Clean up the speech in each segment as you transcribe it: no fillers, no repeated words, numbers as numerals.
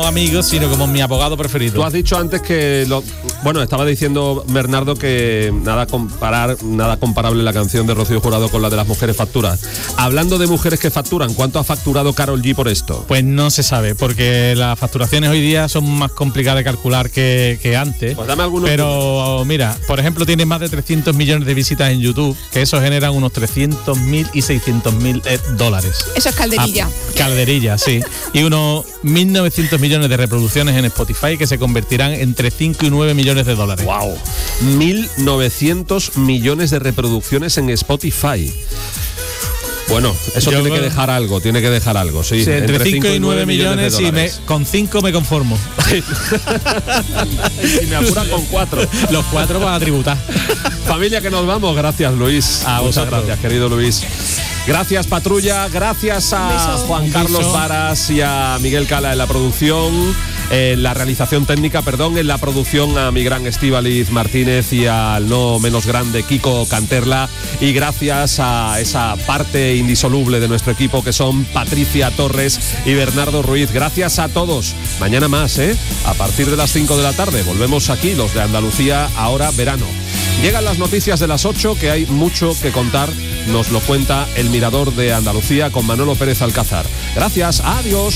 amigos, sino como mi abogado preferido. Tú has dicho antes que estaba diciendo Bernardo que nada comparable la canción de Rocío Jurado con la de las mujeres facturas. Hablando de mujeres que facturan, ¿cuánto ha facturado Karol G por esto? Pues no se sabe, porque las facturaciones hoy día son más complicadas de calcular que antes. Pues dame algunos. Pero mira, por ejemplo, tiene más de 300 millones de visitas en YouTube, que eso generan unos 300.000 y 600.000 dólares. Eso es calderilla. Calderilla, sí. Y unos 1.900 millones de reproducciones en Spotify, que se convertirán entre 5 y 9 millones de dólares. ¡Wow! 1.900 millones de reproducciones en Spotify. Bueno, eso tiene que dejar algo, sí. Sí, entre 5 y 9 millones y con 5 me conformo. Y me apura con 4. Los 4 van a tributar. Familia, que nos vamos. Gracias, Luis. Muchas gracias, querido Luis. Gracias, Patrulla. Gracias a Juan Carlos Varas y a Miguel Cala en la producción. En la realización técnica, en la producción a mi gran Estíbaliz Martínez y al no menos grande Kiko Canterla, y gracias a esa parte indisoluble de nuestro equipo que son Patricia Torres y Bernardo Ruiz. Gracias a todos. Mañana más, a partir de las 5 de la tarde volvemos aquí, los de Andalucía ahora verano. Llegan las noticias de las 8, que hay mucho que contar. Nos lo cuenta el Mirador de Andalucía con Manolo Pérez Alcázar. Gracias, adiós.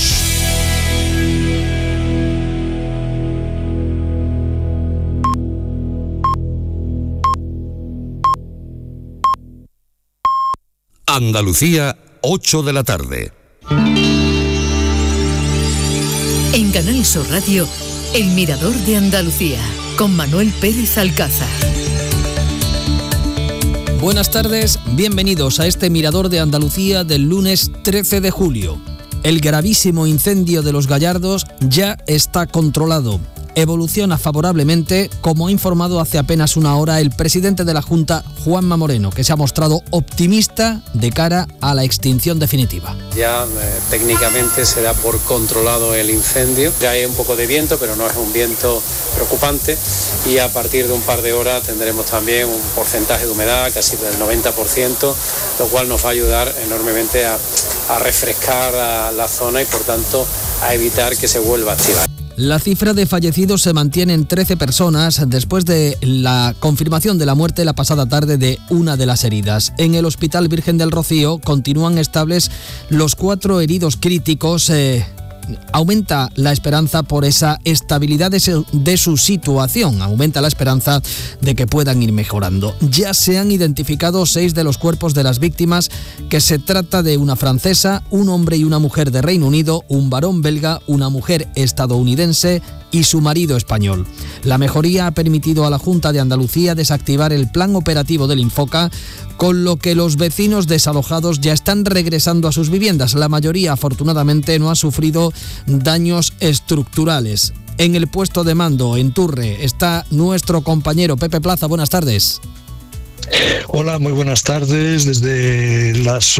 Andalucía, 8 de la tarde. En Canal Sur Radio, El Mirador de Andalucía, con Manuel Pérez Alcázar. Buenas tardes, bienvenidos a este Mirador de Andalucía del lunes 13 de julio. El gravísimo incendio de Los Gallardos ya está controlado. Evoluciona favorablemente, como ha informado hace apenas una hora el presidente de la Junta, Juanma Moreno, que se ha mostrado optimista de cara a la extinción definitiva. Ya técnicamente se da por controlado el incendio. Ya hay un poco de viento, pero no es un viento preocupante, y a partir de un par de horas tendremos también un porcentaje de humedad casi del 90%, lo cual nos va a ayudar enormemente a refrescar la zona y por tanto a evitar que se vuelva a activar. La cifra de fallecidos se mantiene en 13 personas después de la confirmación de la muerte la pasada tarde de una de las heridas. En el Hospital Virgen del Rocío continúan estables los 4 heridos críticos. Aumenta la esperanza por esa estabilidad de su situación, aumenta la esperanza de que puedan ir mejorando. Ya se han identificado 6 de los cuerpos de las víctimas, que se trata de una francesa, un hombre y una mujer de Reino Unido, un varón belga, una mujer estadounidense y su marido español. La mejoría ha permitido a la Junta de Andalucía desactivar el plan operativo del Infoca, con lo que los vecinos desalojados ya están regresando a sus viviendas. La mayoría, afortunadamente, no ha sufrido daños estructurales. En el puesto de mando, en Turre, está nuestro compañero Pepe Plaza. Buenas tardes. Hola, muy buenas tardes. Desde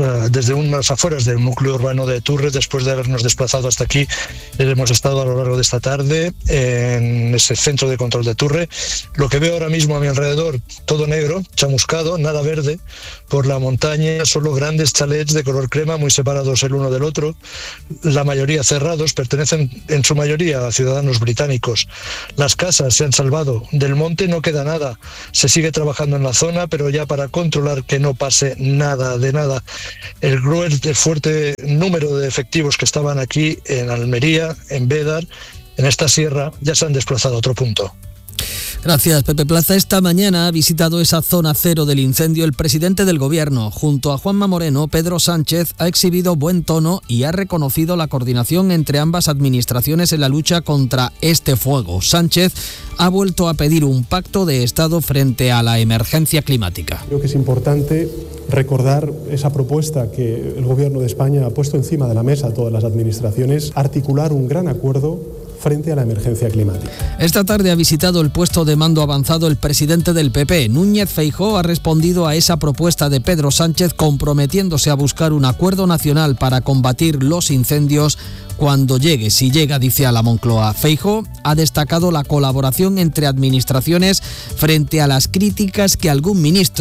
unas afueras del núcleo urbano de Turre, después de habernos desplazado hasta aquí, hemos estado a lo largo de esta tarde en ese centro de control de Turre. Lo que veo ahora mismo a mi alrededor, todo negro, chamuscado, nada verde. Por la montaña solo grandes chalets de color crema, muy separados el uno del otro, la mayoría cerrados, pertenecen en su mayoría a ciudadanos británicos. Las casas se han salvado, del monte no queda nada, se sigue trabajando en la zona, pero ya para controlar que no pase nada de nada. El fuerte número de efectivos que estaban aquí en Almería, en Bédar, en esta sierra, ya se han desplazado a otro punto. Gracias, Pepe Plaza. Esta mañana ha visitado esa zona cero del incendio el presidente del Gobierno. Junto a Juanma Moreno, Pedro Sánchez ha exhibido buen tono y ha reconocido la coordinación entre ambas administraciones en la lucha contra este fuego. Sánchez ha vuelto a pedir un pacto de Estado frente a la emergencia climática. Creo que es importante recordar esa propuesta que el Gobierno de España ha puesto encima de la mesa a todas las administraciones, articular un gran acuerdo frente a la emergencia climática. Esta tarde ha visitado el puesto de mando avanzado el presidente del PP. Núñez Feijóo ha respondido a esa propuesta de Pedro Sánchez, comprometiéndose a buscar un acuerdo nacional para combatir los incendios cuando llegue, si llega, dice a la Moncloa. Feijóo ha destacado la colaboración entre administraciones frente a las críticas que algún ministro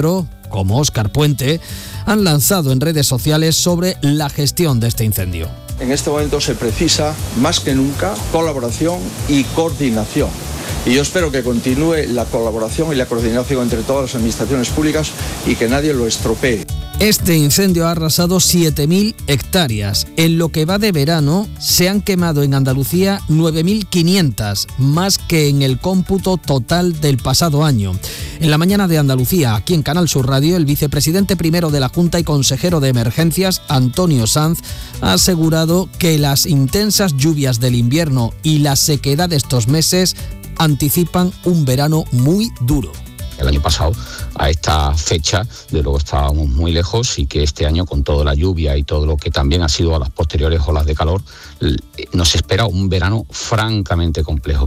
como Óscar Puente, han lanzado en redes sociales sobre la gestión de este incendio. En este momento se precisa más que nunca colaboración y coordinación. Y yo espero que continúe la colaboración y la coordinación entre todas las administraciones públicas y que nadie lo estropee. Este incendio ha arrasado 7.000 hectáreas. En lo que va de verano, se han quemado en Andalucía 9.500, más que en el cómputo total del pasado año. En la mañana de Andalucía, aquí en Canal Sur Radio, el vicepresidente primero de la Junta y consejero de Emergencias, Antonio Sanz, ha asegurado que las intensas lluvias del invierno y la sequedad de estos meses anticipan un verano muy duro. El año pasado, a esta fecha, de luego estábamos muy lejos y que este año, con toda la lluvia y todo lo que también ha sido a las posteriores olas de calor, nos espera un verano francamente complejo.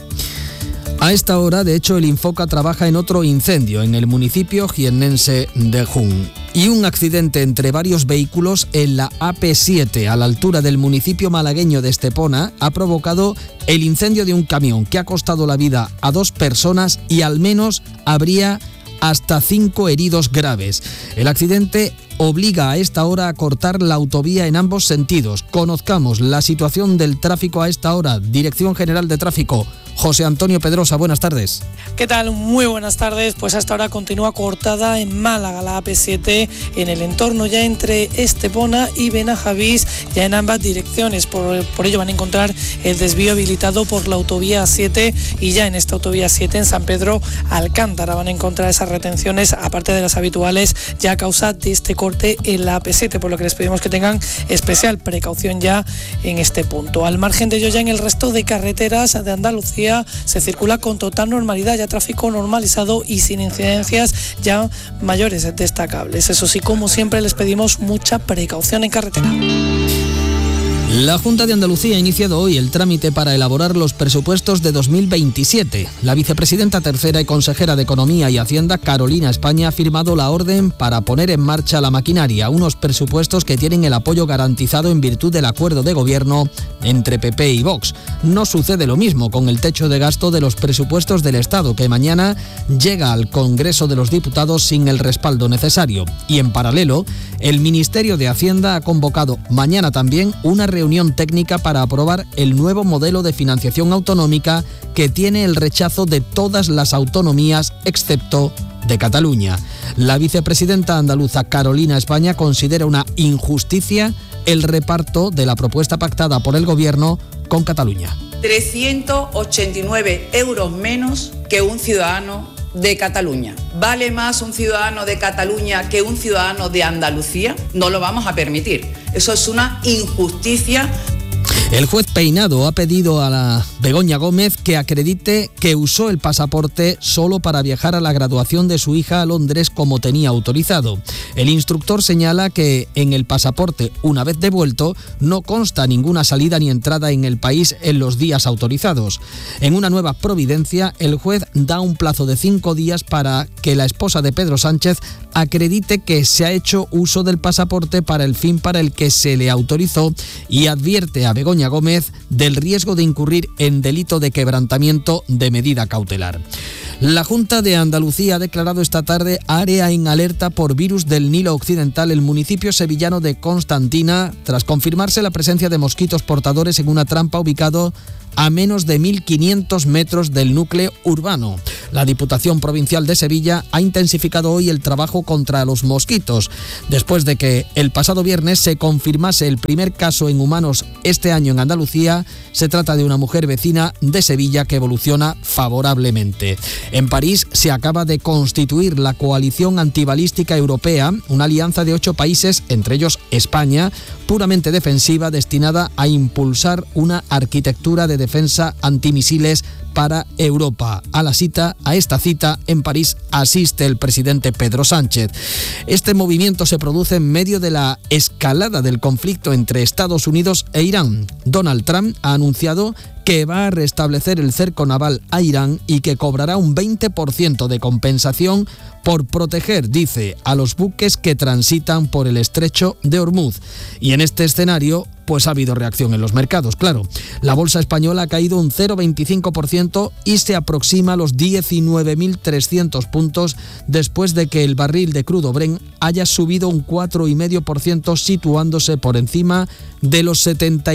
A esta hora, de hecho, el Infoca trabaja en otro incendio en el municipio jiennense de Jun. Y un accidente entre varios vehículos en la AP7, a la altura del municipio malagueño de Estepona, ha provocado el incendio de un camión que ha costado la vida a 2 personas y al menos habría hasta 5 heridos graves. El accidente obliga a esta hora a cortar la autovía en ambos sentidos. Conozcamos la situación del tráfico a esta hora. Dirección General de Tráfico, José Antonio Pedrosa, buenas tardes. ¿Qué tal? Muy buenas tardes. Pues hasta ahora continúa cortada en Málaga la AP7 en el entorno ya entre Estepona y Benajavís, ya en ambas direcciones. Por ello van a encontrar el desvío habilitado por la autovía 7 y ya en esta autovía 7 en San Pedro Alcántara van a encontrar esas retenciones, aparte de las habituales, ya a causa de este corte en la AP7, por lo que les pedimos que tengan especial precaución ya en este punto. Al margen de ello, ya en el resto de carreteras de Andalucía se circula con total normalidad, ya tráfico normalizado y sin incidencias ya mayores destacables. Eso sí, como siempre, les pedimos mucha precaución en carretera. La Junta de Andalucía ha iniciado hoy el trámite para elaborar los presupuestos de 2027. La vicepresidenta tercera y consejera de Economía y Hacienda, Carolina España, ha firmado la orden para poner en marcha la maquinaria, unos presupuestos que tienen el apoyo garantizado en virtud del acuerdo de gobierno entre PP y Vox. No sucede lo mismo con el techo de gasto de los presupuestos del Estado, que mañana llega al Congreso de los Diputados sin el respaldo necesario. Y en paralelo, el Ministerio de Hacienda ha convocado mañana también una reunión técnica para aprobar el nuevo modelo de financiación autonómica que tiene el rechazo de todas las autonomías excepto de Cataluña. La vicepresidenta andaluza Carolina España considera una injusticia el reparto de la propuesta pactada por el gobierno con Cataluña. 389 euros menos que un ciudadano de Cataluña. ¿Vale más un ciudadano de Cataluña que un ciudadano de Andalucía? No lo vamos a permitir. Eso es una injusticia. El juez Peinado ha pedido a la Begoña Gómez que acredite que usó el pasaporte solo para viajar a la graduación de su hija a Londres como tenía autorizado. El instructor señala que en el pasaporte, una vez devuelto, no consta ninguna salida ni entrada en el país en los días autorizados. En una nueva providencia, el juez da un plazo de 5 días para que la esposa de Pedro Sánchez acredite que se ha hecho uso del pasaporte para el fin para el que se le autorizó y advierte a Begoña Gómez del riesgo de incurrir en delito de quebrantamiento de medida cautelar. La Junta de Andalucía ha declarado esta tarde área en alerta por virus del Nilo Occidental el municipio sevillano de Constantina, tras confirmarse la presencia de mosquitos portadores en una trampa ubicado a menos de 1.500 metros del núcleo urbano. La Diputación Provincial de Sevilla ha intensificado hoy el trabajo contra los mosquitos, después de que el pasado viernes se confirmase el primer caso en humanos este año en Andalucía. Se trata de una mujer vecina de Sevilla que evoluciona favorablemente. En París se acaba de constituir la Coalición Antibalística Europea, una alianza de 8 países, entre ellos España, puramente defensiva, destinada a impulsar una arquitectura de defensa antimisiles para Europa. A esta cita en París asiste el presidente Pedro Sánchez. Este movimiento se produce en medio de la escalada del conflicto entre Estados Unidos e Irán. Donald Trump ha anunciado que va a restablecer el cerco naval a Irán y que cobrará un 20% de compensación por proteger, dice, a los buques que transitan por el estrecho de Hormuz. Y en este escenario, pues ha habido reacción en los mercados, claro. La bolsa española ha caído un 0,25% y se aproxima a los 19.300 puntos después de que el barril de crudo Brent haya subido un 4,5%, situándose por encima de los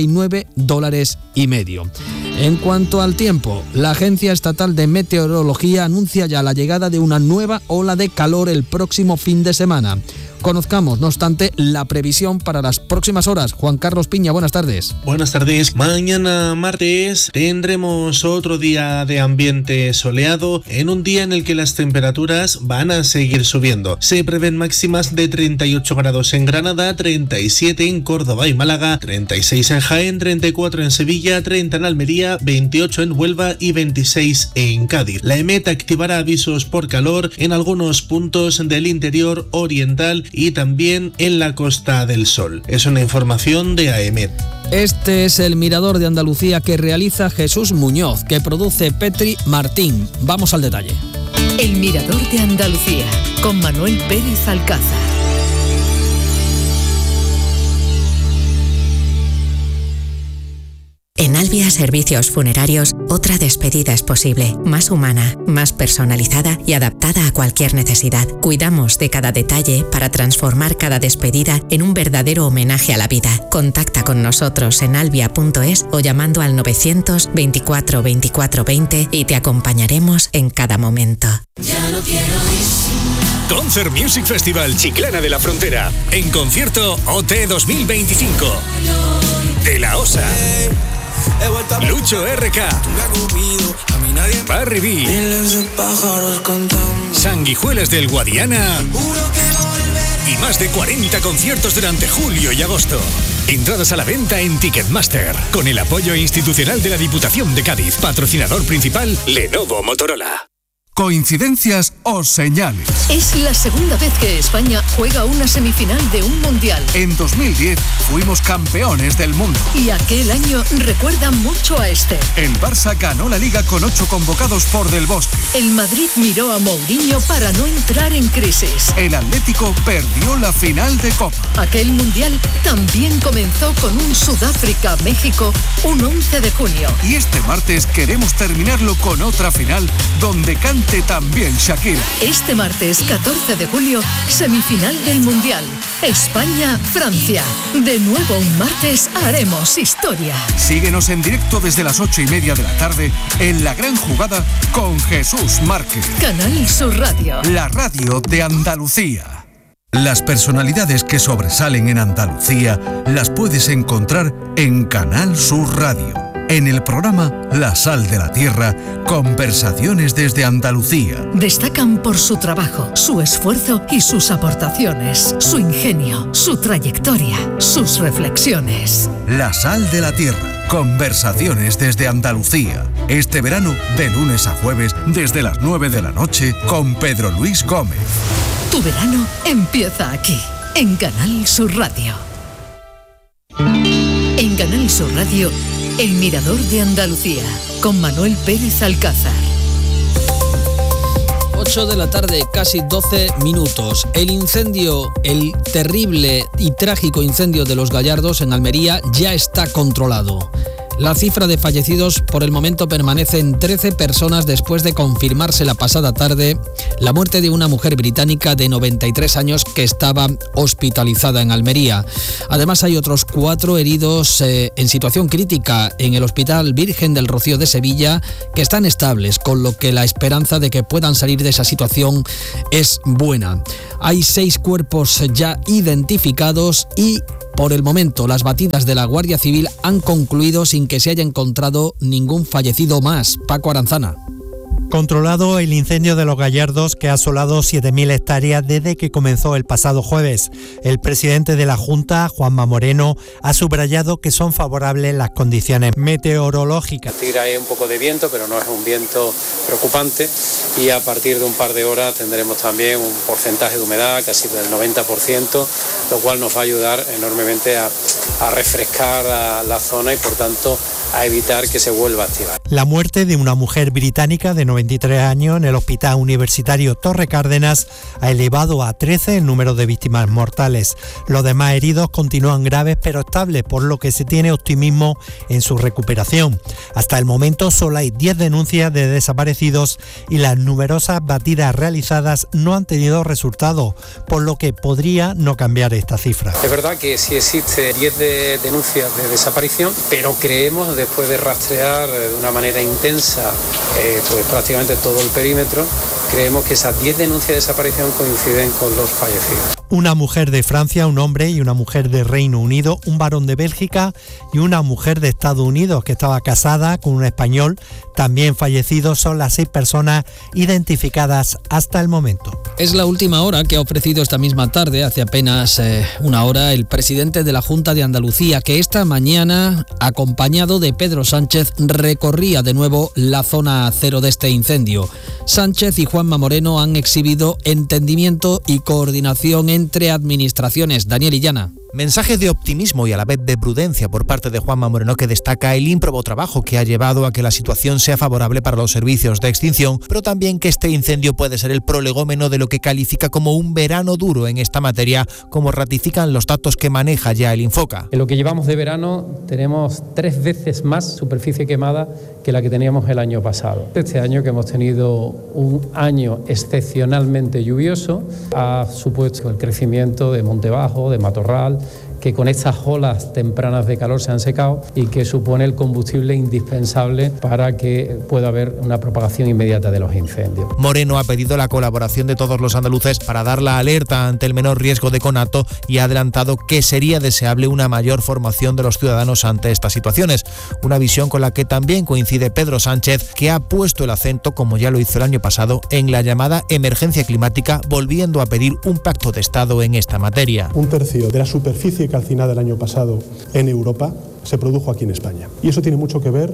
$79,5. En cuanto al tiempo, la Agencia Estatal de Meteorología anuncia ya la llegada de una nueva ola de calor el próximo fin de semana. Conozcamos, no obstante, la previsión para las próximas horas. Juan Carlos Piña, buenas tardes. Buenas tardes. Mañana martes tendremos otro día de ambiente soleado, en un día en el que las temperaturas van a seguir subiendo. Se prevén máximas de 38 grados en Granada, 37 en Córdoba y Málaga, 36 en Jaén, 34 en Sevilla, 30 en Almería, 28 en Huelva y 26 en Cádiz. La EMET activará avisos por calor en algunos puntos del interior oriental y también en la Costa del Sol. Es una información de AEMET. Este es el Mirador de Andalucía que realiza Jesús Muñoz, que produce Petri Martín. Vamos al detalle. El Mirador de Andalucía, con Manuel Pérez Alcázar. En Albia Servicios Funerarios, otra despedida es posible, más humana, más personalizada y adaptada a cualquier necesidad. Cuidamos de cada detalle para transformar cada despedida en un verdadero homenaje a la vida. Contacta con nosotros en albia.es o llamando al 924 24 20 y te acompañaremos en cada momento. Ya no quiero ir. Concert Music Festival Chiclana de la Frontera. En concierto OT 2025. De la Osa. Lucho RK, Barry B, Sanguijuelas del Guadiana y más de 40 conciertos durante julio y agosto. Entradas a la venta en Ticketmaster, con el apoyo institucional de la Diputación de Cádiz. Patrocinador principal, Lenovo Motorola. ¿Coincidencias o señales? Es la segunda vez que España juega una semifinal de un mundial. En 2010 fuimos campeones del mundo. Y aquel año recuerda mucho a este. El Barça ganó la Liga con 8 convocados por Del Bosque. El Madrid miró a Mourinho para no entrar en crisis. El Atlético perdió la final de Copa. Aquel mundial también comenzó con un Sudáfrica-México un 11 de junio. Y este martes queremos terminarlo con otra final donde cante también Shakira. Este martes 14 de julio, semifinal del Mundial. España-Francia. De nuevo un martes haremos historia. Síguenos en directo desde las 8:30 de la tarde en La Gran Jugada con Jesús Márquez. Canal Sur Radio. La radio de Andalucía. Las personalidades que sobresalen en Andalucía las puedes encontrar en Canal Sur Radio. En el programa La Sal de la Tierra, conversaciones desde Andalucía. Destacan por su trabajo, su esfuerzo y sus aportaciones, su ingenio, su trayectoria, sus reflexiones. La Sal de la Tierra, conversaciones desde Andalucía. Este verano, de lunes a jueves, desde las 9 de la noche, con Pedro Luis Gómez. Tu verano empieza aquí, en Canal Sur Radio. En Canal Sur Radio, El Mirador de Andalucía, con Manuel Pérez Alcázar. 8 de la tarde, casi 12 minutos. El incendio, el terrible y trágico incendio de Los Gallardos en Almería ya está controlado. La cifra de fallecidos por el momento permanece en 13 personas después de confirmarse la pasada tarde la muerte de una mujer británica de 93 años que estaba hospitalizada en Almería. Además hay otros 4 heridos en situación crítica en el Hospital Virgen del Rocío de Sevilla que están estables, con lo que la esperanza de que puedan salir de esa situación es buena. Hay 6 cuerpos ya identificados y por el momento, las batidas de la Guardia Civil han concluido sin que se haya encontrado ningún fallecido más. Paco Aranzana. Controlado el incendio de Los Gallardos que ha asolado 7.000 hectáreas desde que comenzó el pasado jueves. El presidente de la Junta, Juanma Moreno, ha subrayado que son favorables las condiciones meteorológicas. Hay un poco de viento, pero no es un viento preocupante, y a partir de un par de horas tendremos también un porcentaje de humedad casi del 90%, lo cual nos va a ayudar enormemente a refrescar la zona y por tanto a evitar que se vuelva a activar. La muerte de una mujer británica de 93 años en el Hospital Universitario Torre Cárdenas ha elevado a 13 el número de víctimas mortales. Los demás heridos continúan graves pero estables, por lo que se tiene optimismo en su recuperación. Hasta el momento solo hay 10 denuncias de desaparecidos y las numerosas batidas realizadas no han tenido resultados, por lo que podría no cambiar esta cifra. Es verdad que sí existe 10 denuncias de desaparición, pero creemos, después de rastrear de una manera intensa pues prácticamente todo el perímetro, creemos que esas 10 denuncias de desaparición coinciden con los fallecidos. Una mujer de Francia, un hombre y una mujer de Reino Unido, un varón de Bélgica y una mujer de Estados Unidos que estaba casada con un español, también fallecidos, son las 6 personas identificadas hasta el momento. Es la última hora que ha ofrecido esta misma tarde, hace apenas una hora, el presidente de la Junta de Andalucía, que esta mañana, acompañado de Pedro Sánchez, recorría de nuevo la zona cero de este incendio. Sánchez y Juanma Moreno han exhibido entendimiento y coordinación entre administraciones. Daniel Illana. Mensajes de optimismo y a la vez de prudencia por parte de Juanma Moreno, que destaca el ímprobo trabajo que ha llevado a que la situación sea favorable para los servicios de extinción, pero también que este incendio puede ser el prolegómeno de lo que califica como un verano duro en esta materia, como ratifican los datos que maneja ya el Infoca. En lo que llevamos de verano tenemos 3 veces más superficie quemada que la que teníamos el año pasado. Este año, que hemos tenido un año excepcionalmente lluvioso, ha supuesto el crecimiento de Monte Bajo, de Matorral, que con estas olas tempranas de calor se han secado y que supone el combustible indispensable para que pueda haber una propagación inmediata de los incendios. Moreno ha pedido la colaboración de todos los andaluces para dar la alerta ante el menor riesgo de conato y ha adelantado que sería deseable una mayor formación de los ciudadanos ante estas situaciones. Una visión con la que también coincide Pedro Sánchez, que ha puesto el acento, como ya lo hizo el año pasado, en la llamada emergencia climática, volviendo a pedir un pacto de Estado en esta materia. 1/3 de la superficie calcinada el año pasado en Europa se produjo aquí en España. Y eso tiene mucho que ver,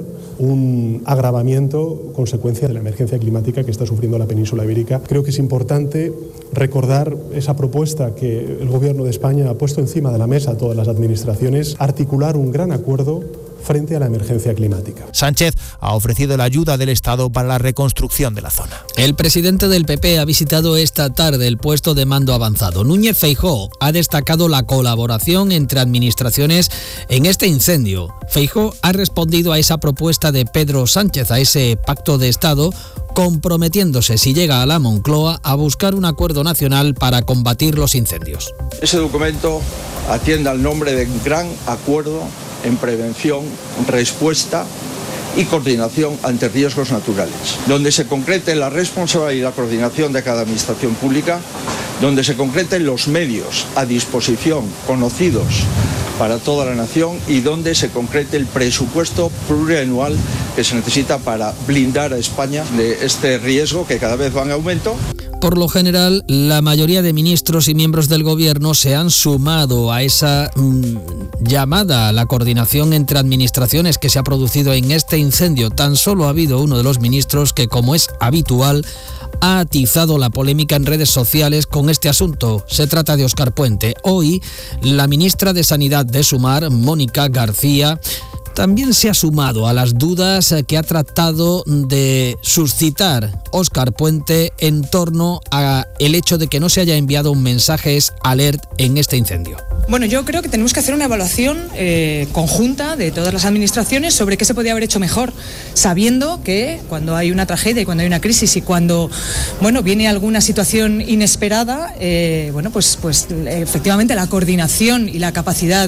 un agravamiento consecuencia de la emergencia climática que está sufriendo la península ibérica. Creo que es importante recordar esa propuesta que el Gobierno de España ha puesto encima de la mesa a todas las administraciones, articular un gran acuerdo frente a la emergencia climática. Sánchez ha ofrecido la ayuda del Estado para la reconstrucción de la zona. El presidente del PP ha visitado esta tarde el puesto de mando avanzado. Núñez Feijóo ha destacado la colaboración entre administraciones en este incendio. Feijóo ha respondido a esa propuesta de Pedro Sánchez, a ese pacto de Estado, comprometiéndose, si llega a la Moncloa, a buscar un acuerdo nacional para combatir los incendios. Ese documento atiende al nombre de Gran Acuerdo en Prevención, Respuesta y Coordinación ante Riesgos Naturales, donde se concrete la responsabilidad y la coordinación de cada administración pública, donde se concreten los medios a disposición conocidos para toda la nación y donde se concrete el presupuesto plurianual que se necesita para blindar a España de este riesgo que cada vez va en aumento. Por lo general, la mayoría de ministros y miembros del gobierno se han sumado a esa llamada a la coordinación entre administraciones que se ha producido en este incendio. Tan solo ha habido uno de los ministros que, como es habitual, ha atizado la polémica en redes sociales con este asunto. Se trata de Óscar Puente. Hoy, la ministra de Sanidad de Sumar, Mónica García, también se ha sumado a las dudas que ha tratado de suscitar Óscar Puente en torno a el hecho de que no se haya enviado un mensaje alert en este incendio. Bueno, yo creo que tenemos que hacer una evaluación conjunta de todas las administraciones sobre qué se podía haber hecho mejor, sabiendo que cuando hay una tragedia y cuando hay una crisis y cuando viene alguna situación inesperada, pues efectivamente la coordinación y la capacidad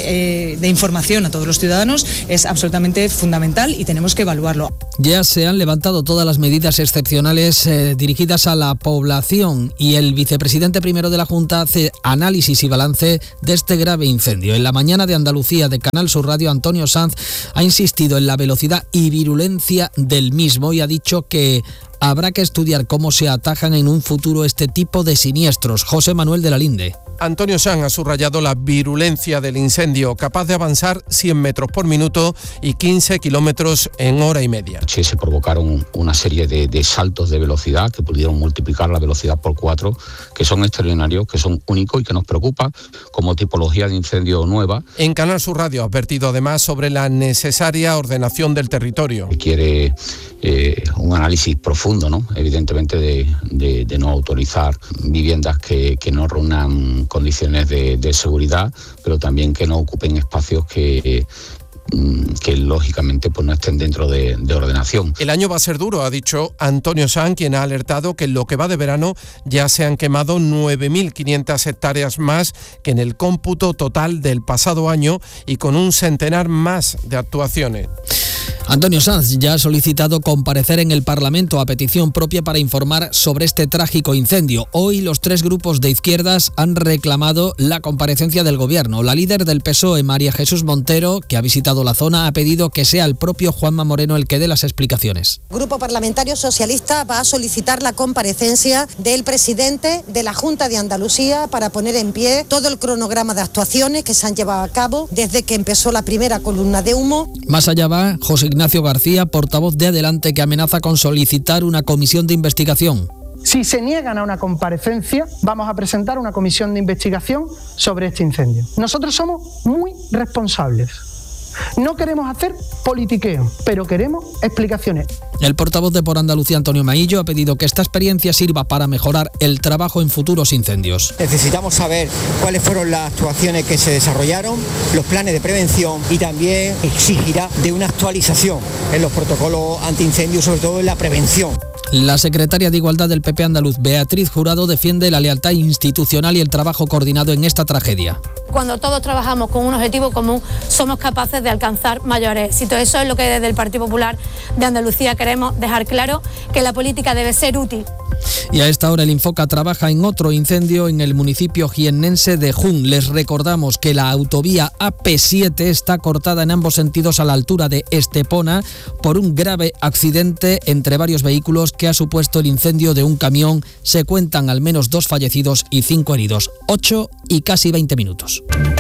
de información a todos los ciudadanos es absolutamente fundamental y tenemos que evaluarlo. Ya se han levantado todas las medidas excepcionales dirigidas a la población y el vicepresidente primero de la Junta hace análisis y balance de este grave incendio. En la mañana de Andalucía de Canal Sur Radio, Antonio Sanz ha insistido en la velocidad y virulencia del mismo y ha dicho que habrá que estudiar cómo se atajan en un futuro este tipo de siniestros. José Manuel de la Linde. Antonio Sanz ha subrayado la virulencia del incendio, capaz de avanzar 100 metros por minuto y 15 kilómetros en hora y media. Se provocaron una serie de saltos de velocidad que pudieron multiplicar la velocidad por 4, que son extraordinarios, que son únicos y que nos preocupa como tipología de incendio nueva. En Canal Sur Radio ha advertido además sobre la necesaria ordenación del territorio. Quiere un análisis profundo, ¿no? Evidentemente de no autorizar viviendas que no reúnan condiciones de seguridad, pero también que no ocupen espacios que lógicamente pues no estén dentro de ordenación. El año va a ser duro, ha dicho Antonio Sanz, quien ha alertado que en lo que va de verano ya se han quemado 9.500 hectáreas más que en el cómputo total del pasado año y con un centenar más de actuaciones. Antonio Sanz ya ha solicitado comparecer en el Parlamento a petición propia para informar sobre este trágico incendio. Hoy los 3 grupos de izquierdas han reclamado la comparecencia del Gobierno. La líder del PSOE, María Jesús Montero, que ha visitado la zona, ha pedido que sea el propio Juanma Moreno el que dé las explicaciones. El Grupo Parlamentario Socialista va a solicitar la comparecencia del presidente de la Junta de Andalucía para poner en pie todo el cronograma de actuaciones que se han llevado a cabo desde que empezó la primera columna de humo. Más allá va José Ignacio García, portavoz de Adelante, que amenaza con solicitar una comisión de investigación. Si se niegan a una comparecencia, vamos a presentar una comisión de investigación sobre este incendio. Nosotros somos muy responsables. No queremos hacer politiqueo, pero queremos explicaciones. El portavoz de Por Andalucía, Antonio Maillo, ha pedido que esta experiencia sirva para mejorar el trabajo en futuros incendios. Necesitamos saber cuáles fueron las actuaciones que se desarrollaron, los planes de prevención y también exigirá de una actualización en los protocolos antiincendios, sobre todo en la prevención. La secretaria de Igualdad del PP andaluz, Beatriz Jurado, defiende la lealtad institucional y el trabajo coordinado en esta tragedia. Cuando todos trabajamos con un objetivo común, somos capaces de alcanzar mayores éxitos. Eso es lo que desde el Partido Popular de Andalucía queremos dejar claro, que la política debe ser útil. Y a esta hora el Infoca trabaja en otro incendio en el municipio jiennense de Jun. Les recordamos que la autovía AP7 está cortada en ambos sentidos a la altura de Estepona por un grave accidente entre varios vehículos que ha supuesto el incendio de un camión. Se cuentan al menos 2 fallecidos y 5 heridos. 8 y casi 20 minutos.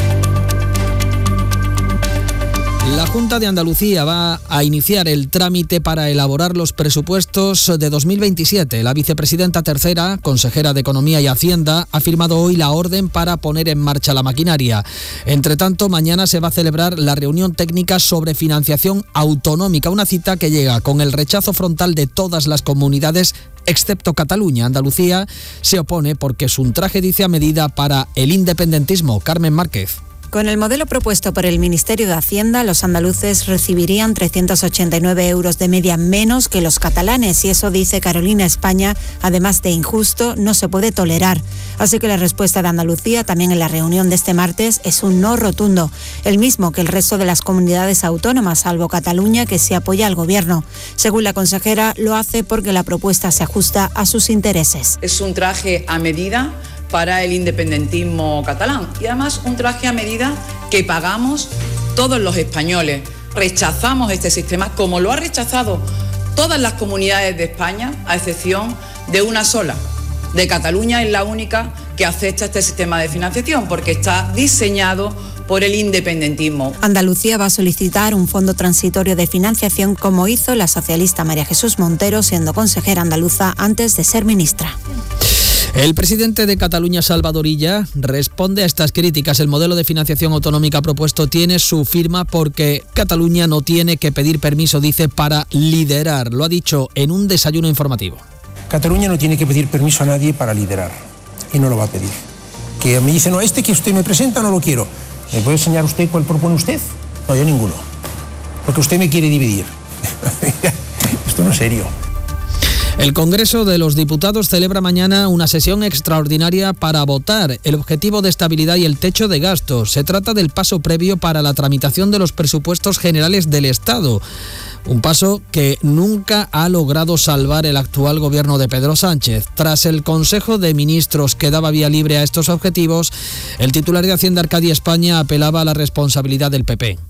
La Junta de Andalucía va a iniciar el trámite para elaborar los presupuestos de 2027. La vicepresidenta tercera, consejera de Economía y Hacienda, ha firmado hoy la orden para poner en marcha la maquinaria. Entre tanto, mañana se va a celebrar la reunión técnica sobre financiación autonómica, una cita que llega con el rechazo frontal de todas las comunidades excepto Cataluña. Andalucía se opone porque es un traje, dice, a medida para el independentismo. Carmen Márquez. Con el modelo propuesto por el Ministerio de Hacienda, los andaluces recibirían 389 euros de media menos que los catalanes, y eso, dice Carolina España, además de injusto, no se puede tolerar. Así que la respuesta de Andalucía, también en la reunión de este martes, es un no rotundo, el mismo que el resto de las comunidades autónomas, salvo Cataluña, que se apoya al gobierno. Según la consejera, lo hace porque la propuesta se ajusta a sus intereses. Es un traje a medida para el independentismo catalán y además un traje a medida que pagamos todos los españoles. Rechazamos este sistema como lo ha rechazado todas las comunidades de España, a excepción de una sola. De Cataluña es la única que acepta este sistema de financiación porque está diseñado por el independentismo. Andalucía va a solicitar un fondo transitorio de financiación, como hizo la socialista María Jesús Montero siendo consejera andaluza antes de ser ministra. El presidente de Cataluña, Salvador Illa, responde a estas críticas. El modelo de financiación autonómica propuesto tiene su firma porque Cataluña no tiene que pedir permiso, dice, para liderar. Lo ha dicho en un desayuno informativo. Cataluña no tiene que pedir permiso a nadie para liderar y no lo va a pedir. Que me dice, no, este que usted me presenta no lo quiero. ¿Me puede enseñar usted cuál propone usted? No, yo ninguno. Porque usted me quiere dividir. Esto no es serio. El Congreso de los Diputados celebra mañana una sesión extraordinaria para votar el objetivo de estabilidad y el techo de gastos. Se trata del paso previo para la tramitación de los presupuestos generales del Estado. Un paso que nunca ha logrado salvar el actual gobierno de Pedro Sánchez. Tras el Consejo de Ministros que daba vía libre a estos objetivos, el titular de Hacienda, Arcadio España, apelaba a la responsabilidad del PP.